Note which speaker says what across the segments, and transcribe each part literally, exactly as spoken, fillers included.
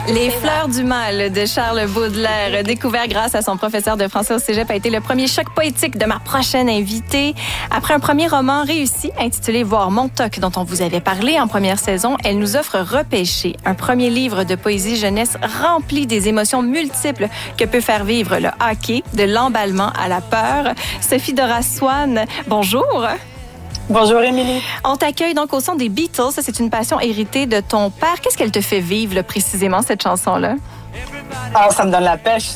Speaker 1: Les fleurs du mal de Charles Baudelaire, découvert grâce à son professeur de français au cégep, a été le premier choc poétique de ma prochaine invitée. Après un premier roman réussi, intitulé « Voir Montauk », dont on vous avait parlé en première saison, elle nous offre Repêché, un premier livre de poésie jeunesse rempli des émotions multiples que peut faire vivre le hockey, de l'emballement à la peur. Sophie Doras-Swann, bonjour.
Speaker 2: Bonjour, Émilie.
Speaker 1: On t'accueille donc au son des Beatles. Ça, c'est une passion héritée de ton père. Qu'est-ce qu'elle te fait vivre, là, précisément, cette chanson-là?
Speaker 2: Ah, ça me donne la pêche.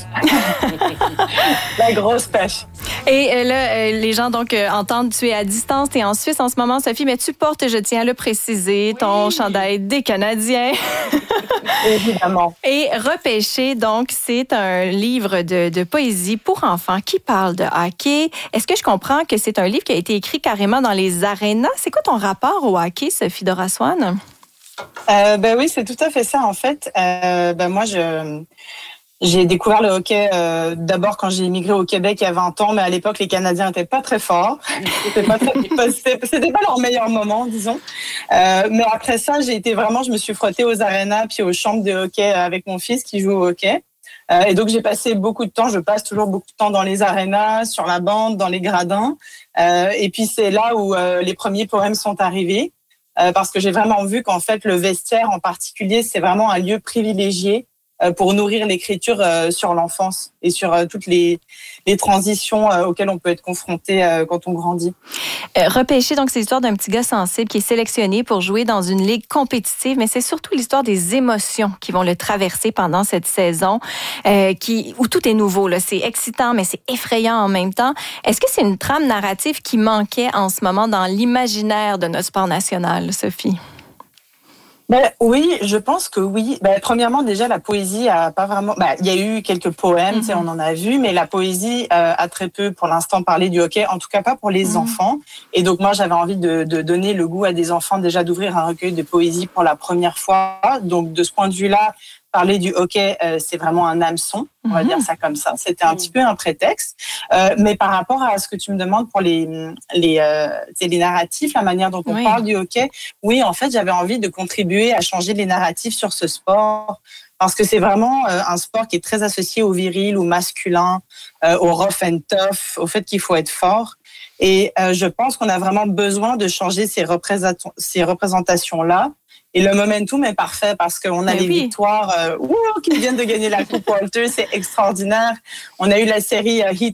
Speaker 2: La grosse pêche.
Speaker 1: Et euh, là, euh, les gens donc euh, entendent, tu es à distance, tu es en Suisse en ce moment, Sophie, mais tu portes, je tiens à le préciser, ton oui. chandail des Canadiens.
Speaker 2: Évidemment.
Speaker 1: Et Repêché, donc, c'est un livre de, de poésie pour enfants qui parle de hockey. Est-ce que je comprends que c'est un livre qui a été écrit carrément dans les arénas? C'est quoi ton rapport au hockey, Sophie Doras-Swann?
Speaker 2: Euh, ben oui, c'est tout à fait ça, en fait. Euh, ben moi, je... J'ai découvert le hockey euh, d'abord quand j'ai immigré au Québec il y a vingt ans, mais à l'époque, les Canadiens n'étaient pas très forts. C'était pas, très, c'était pas leur meilleur moment, disons. Euh, mais après ça, j'ai été vraiment, je me suis frottée aux arénas puis aux chambres de hockey avec mon fils qui joue au hockey. Euh, et donc, j'ai passé beaucoup de temps, je passe toujours beaucoup de temps dans les arénas, sur la bande, dans les gradins. Euh, et puis, c'est là où euh, les premiers poèmes sont arrivés, euh, parce que j'ai vraiment vu qu'en fait, le vestiaire en particulier, c'est vraiment un lieu privilégié pour nourrir l'écriture sur l'enfance et sur toutes les, les transitions auxquelles on peut être confronté quand on grandit.
Speaker 1: Euh, Repêché, donc, c'est l'histoire d'un petit gars sensible qui est sélectionné pour jouer dans une ligue compétitive, mais c'est surtout l'histoire des émotions qui vont le traverser pendant cette saison, euh, qui, où tout est nouveau, là. C'est excitant, mais c'est effrayant en même temps. Est-ce que c'est une trame narrative qui manquait en ce moment dans l'imaginaire de notre sport national, Sophie?
Speaker 2: Ben, oui, je pense que oui. Ben, premièrement, déjà, la poésie a pas vraiment... Ben, il y a eu quelques poèmes, mm-hmm. on en a vu, mais la poésie euh, a très peu, pour l'instant, parlé du hockey, en tout cas pas pour les mm-hmm. enfants. Et donc, moi, j'avais envie de, de donner le goût à des enfants déjà d'ouvrir un recueil de poésie pour la première fois. Donc, de ce point de vue-là, parler du hockey, euh, c'est vraiment un hameçon, on va mmh. dire ça comme ça. C'était un mmh. petit peu un prétexte. Euh, mais par rapport à ce que tu me demandes pour les, les, euh, les narratifs, la manière dont on oui. parle du hockey, oui, en fait, j'avais envie de contribuer à changer les narratifs sur ce sport. Parce que c'est vraiment euh, un sport qui est très associé au viril, au masculin, euh, au rough and tough, au fait qu'il faut être fort. Et euh, je pense qu'on a vraiment besoin de changer ces, représent- ces représentations-là. Et le momentum est parfait parce qu'on a Mais les oui. victoires euh, ouh, qui viennent de gagner la Coupe Walter, c'est extraordinaire. On a eu la série euh, Heat